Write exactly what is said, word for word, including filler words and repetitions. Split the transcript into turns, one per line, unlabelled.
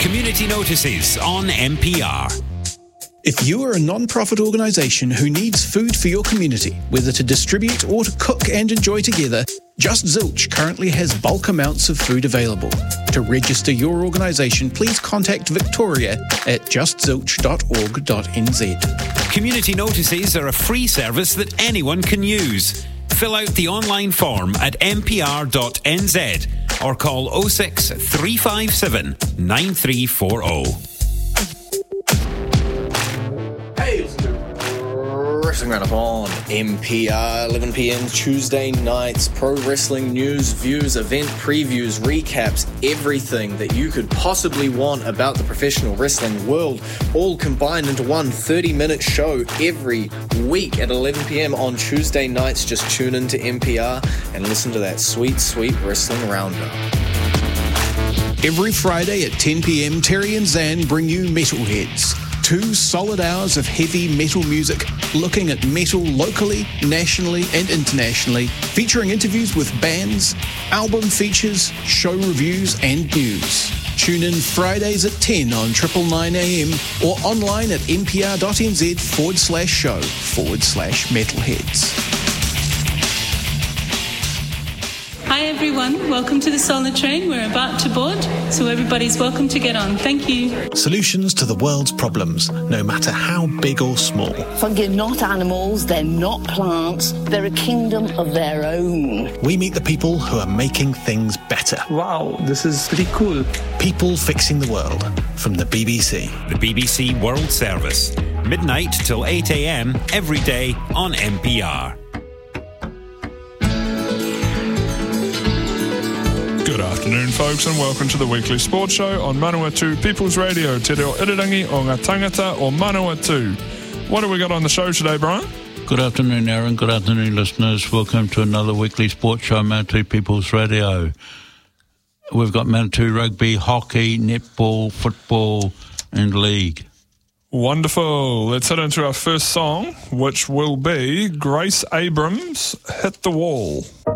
Community notices on M P R.
If you are a non-profit organisation who needs food for your community, whether to distribute or to cook and enjoy together, Just Zilch currently has bulk amounts of food available. To register your organisation, please contact Victoria at just zilch dot org dot n z.
Community notices are a free service that anyone can use. Fill out the online form at m p r dot n z or call oh six three five seven nine three four oh.
Hey, listen to Wrestling Roundup on M P R, eleven p.m. Tuesday nights. Pro wrestling news, views, event previews, recaps, everything that you could possibly want about the professional wrestling world, all combined into one thirty-minute show every week at eleven p.m. on Tuesday nights. Just tune in to M P R and listen to that sweet, sweet Wrestling Roundup.
Every Friday at ten p.m, Terry and Zan bring you Metalheads. Two solid hours of heavy metal music, looking at metal locally, nationally and internationally, featuring interviews with bands, album features, show reviews and news. Tune in Fridays at ten on triple nine a.m. or online at mpr.nz forward slash show forward slash metalheads.
Hi everyone, welcome to the Solar Train. We're about to board, so everybody's welcome to get on. Thank you.
Solutions to the world's problems, no matter how big or small.
Fungi are not animals, they're not plants, they're a kingdom of their own.
We meet the people who are making things better.
Wow, this is pretty cool.
People fixing the world, from the B B C.
The B B C World Service, midnight till eight a.m. every day on M P R.
Good afternoon, folks, and welcome to the weekly sports show on Manawatu People's Radio, Te Reo Irirangi o ngā tangata o Manawatu. What have we got on the show today, Brian?
Good afternoon, Aaron. Good afternoon, listeners. Welcome to another weekly sports show on Manawatu People's Radio. We've got Manawatu rugby, hockey, netball, football, and league.
Wonderful. Let's head into our first song, which will be Grace Abrams' Hit the Wall.